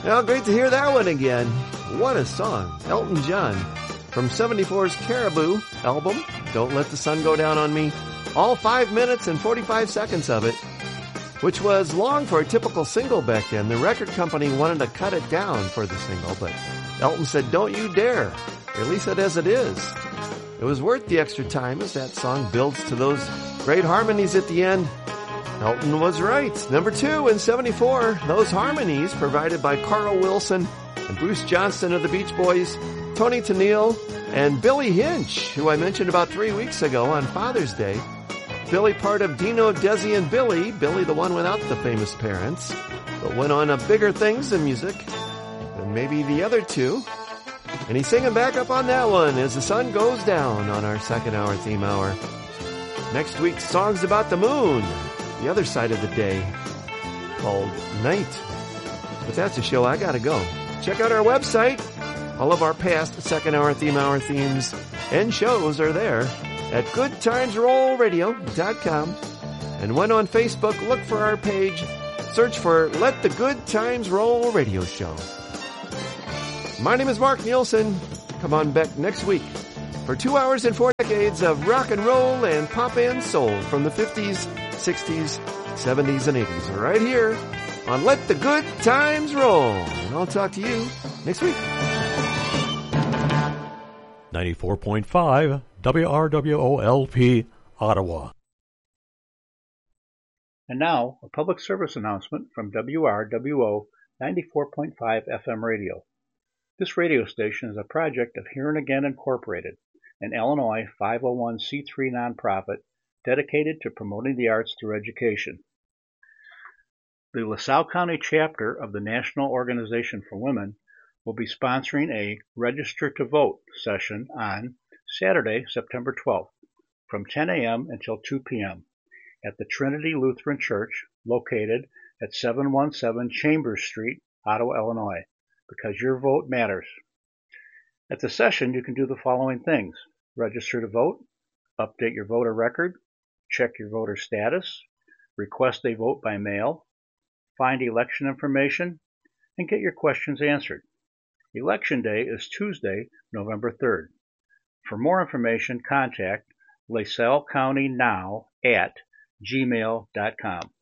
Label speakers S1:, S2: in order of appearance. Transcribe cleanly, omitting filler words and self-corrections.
S1: Well, great to hear that one again. What a song. Elton John from 74's Caribou album, Don't Let the Sun Go Down on Me. All 5 minutes and 45 seconds of it, which was long for a typical single back then. The record company wanted to cut it down for the single, but Elton said, don't you dare. Release it as it is. It was worth the extra time as that song builds to those great harmonies at the end. Elton was right. Number 2 in 74, those harmonies provided by Carl Wilson and Bruce Johnston of the Beach Boys, Tony Tennille, and Billy Hinch, who I mentioned about 3 weeks ago on Father's Day. Billy part of Dino, Desi, and Billy. Billy the one without the famous parents, but went on to bigger things in music than maybe the other two. And he's singing back up on that one as the sun goes down on our second hour theme hour. Next week's song's about the moon, the other side of the day, called Night. But that's a show I gotta go. Check out our website. All of our past second hour theme hour themes and shows are there at goodtimesrollradio.com. And when on Facebook, look for our page. Search for Let the Good Times Roll Radio Show. My name is Mark Nielsen. Come on back next week for 2 hours and 4 decades of rock and roll and pop and soul from the 50s, 60s, 70s, and 80s. Right here on Let the Good Times Roll. And I'll talk to you next week.
S2: 94.5 WRWOLP, Ottawa.
S3: And now, a public service announcement from WRWO 94.5 FM radio. This radio station is a project of Hearing Again Incorporated, an Illinois 501c3 nonprofit dedicated to promoting the arts through education. The LaSalle County chapter of the National Organization for Women will be sponsoring a Register to Vote session on Saturday, September 12th, from 10 a.m. until 2 p.m. at the Trinity Lutheran Church, located at 717 Chambers Street, Ottawa, Illinois, because your vote matters. At the session, you can do the following things: register to vote, update your voter record, check your voter status, request a vote by mail, find election information, and get your questions answered. Election Day is Tuesday, November 3rd. For more information, contact LaSalleCountyNow@gmail.com.